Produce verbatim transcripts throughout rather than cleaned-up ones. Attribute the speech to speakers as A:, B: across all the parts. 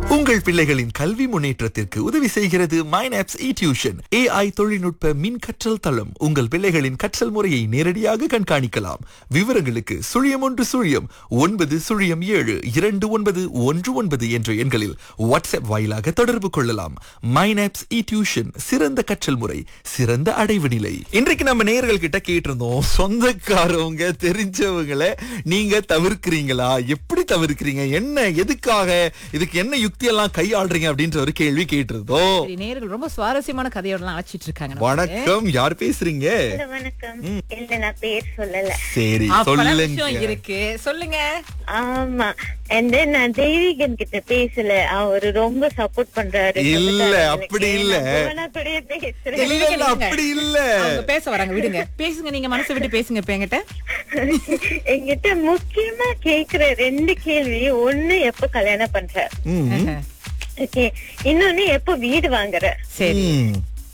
A: உங்கள் பிள்ளைகளின் கல்வி முன்னேற்றத்திற்கு உதவி செய்கிறது மைனாப்ஸ் இ டியூஷன். ஏஐ தொழில்நுட்ப மின் கற்றல் தளம். உங்கள் பிள்ளைகளின் கற்றல் முறையை நேரடியாக கண்காணிக்கலாம். விவரங்களுக்கு சுழியம் ஒன்று சுழியம் ஒன்பது சுழியம் ஏழு இரண்டு ஒன்பது ஒன்று ஒன்பது என்ற எண்களில் வாட்ஸ்அப் வாயிலாக தொடர்பு கொள்ளலாம். மைனாப்ஸ் இ டியூஷன், சிறந்த கற்றல் முறை, சிறந்த அடைவு நிலை. இன்றைக்கு நம்ம நேயர்கள் கிட்ட கேட்டிருந்தோம், சொந்தக்காரவங்க தெரிஞ்சவங்களை நீங்க தவிர்க்கிறீங்களா? எப்படி தவிர்க்கிறீங்க? என்ன, எதுக்காக, இதுக்கு என்ன யுக்தி எல்லாம் கையாளுறீங்க அப்படின்ற ஒரு கேள்வி கேட்டிருந்தோம்.
B: சரி, நேயர்கள் ரொம்ப சுவாரஸ்யமான கதையோட எல்லாம் அழைச்சிட்டு இருக்காங்க நமக்கு.
A: வணக்கம், யார் பேசுறீங்க?
C: ஹலோ, வணக்கம். இல்ல, நான் பேர் சொல்லல.
A: சரி,
B: அப்பெல்லாம்
A: சொல்லுங்க.
B: விஷயம் இருக்கு, சொல்லுங்க.
C: ஆமா, and then நான் தெய்வீகன் கிட்ட பேசல. அவரு ரொம்ப சப்போர்ட் பண்றாரு.
A: இல்ல, அப்படி இல்ல.
C: நான் கூடயே பேசுறேன்.
A: இல்ல, இல்ல, அப்படி இல்ல.
B: அவங்க பேச வராங்க, விடுங்க. பேசுங்க, நீங்க மனசை விட்டு பேசுங்க இப்ப என்கிட்ட.
C: என்கிட்ட முக்கியமா கேக்குற ரெண்டு கேள்வி. ஒண்ணு, எப்ப கல்யாணம் பண்ற?
A: ம்,
C: ஓகே. இன்னொன்னு, எப்ப வீடு வாங்குற?
B: சரி
A: ம்.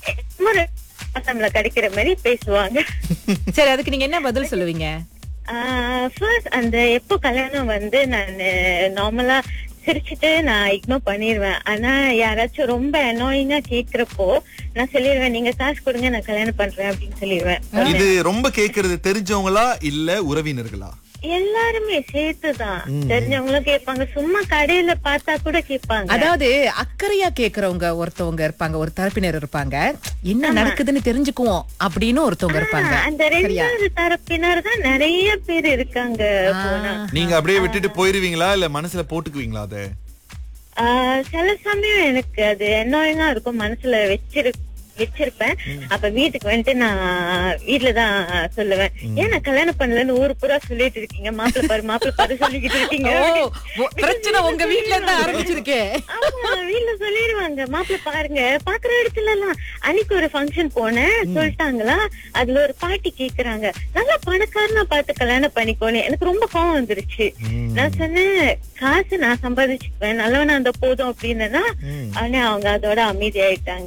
C: நம்மள கிடைக்கிற மாதிரி பேசுவாங்க.
B: சரி, அதுக்கு நீங்க என்ன பதில் சொல்லுவீங்க?
C: ஃபர்ஸ்ட், அந்த எப்போ கல்யாணம் வந்து நான் நார்மலா சிரிச்சுட்டு நான் இக்னோர் பண்ணிடுவேன். ஆனா யாராச்சும் ரொம்ப அனாயிங்கா கேக்குறப்போ நான் சொல்லிடுவேன், நீங்க காசு கொடுங்க, நான் கல்யாணம் பண்றேன் அப்படின்னு சொல்லிடுவேன்.
A: இது ரொம்ப கேக்குறது தெரிஞ்சவங்களா இல்ல உறவினர்களா?
C: எல்லாருமே சேர்த்துதான். தெரிஞ்சவங்களும் கேட்பாங்க, சும்மா கடையில பார்த்தா கூட கேட்பாங்க.
B: அதாவது அக்கறையா கேக்குறவங்க ஒருத்தவங்க இருப்பாங்க, ஒரு தரப்பினர் இருப்பாங்க. என்ன நடக்குதுன்னு தெரிஞ்சுக்குவோம் அப்படின்னு ஒருத்தவங்க இருப்பாங்க.
C: அந்த ரெண்டாவது தரப்பினர் தான் நிறைய பேர் இருக்காங்க. போனா
A: நீங்க அப்படியே விட்டுட்டு போயிருவீங்களா இல்ல மனசுல போட்டுக்குவீங்களா அத?
C: ஆஹ் சில சமயம் எனக்கு அது அனாயிங்கா இருக்கும், மனசுல வச்சிரு வச்சிருப்பேன். அப்ப வீட்டுக்கு வந்துட்டு நான் வீட்டுலதான் சொல்லுவேன், ஏன் நான் கல்யாணம் பண்ணலன்னு ஊரு பூரா சொல்லிட்டு இருக்கீங்க, மாப்பிள்ள பாரு மாப்பிள்ள பாரு சொல்லிக்கிட்டு இருக்கீங்க.
B: பிரச்சனை உங்க வீட்டுல இருந்து ஆரம்பிச்சிருக்கு.
C: ஆமா, வீட்டுல சொல்லிடுவாங்க, மாப்பிள்ள பாருங்க. பாக்குற இடத்துல எல்லாம் அன்னைக்கு ஒரு ஃபங்க்ஷன் போனேன், சொல்லிட்டாங்களா, அதுல ஒரு பாட்டி கேக்குறாங்க, நல்லா பணக்காரனா பார்த்து கல்யாணம் பண்ணிக்கோன்னு. எனக்கு ரொம்ப கோவம் வந்துருச்சு. நான் சொன்னேன், காசு நான் சம்பாதிச்சுக்குவேன், நல்லவனா அந்த போதும் அப்படின்னா. ஆனா அவங்க அதோட அமைதியாயிட்டாங்க.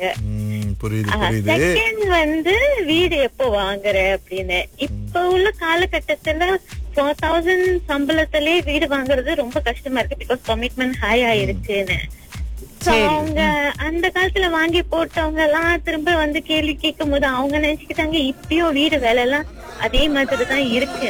C: செகண்ட் வந்து, வீடு எப்போ வாங்குற அப்படின்னு. இப்ப உள்ள காலகட்டத்துல ஃபோர் தௌசண்ட் சம்பளத்திலே வீடு வாங்குறது ரொம்ப கஷ்டமா இருக்கு. Because commitment high ஆயிருச்சுன்னு. அவங்க அந்த காலத்துல வாங்கி போட்டவங்க எல்லாம் திரும்ப வந்து கேள்வி கேட்கும் போது அவங்க நினைச்சுக்கிட்டாங்க இப்பயும் வீடு வேலை எல்லாம் அதே மாதிரிதான் இருக்கு.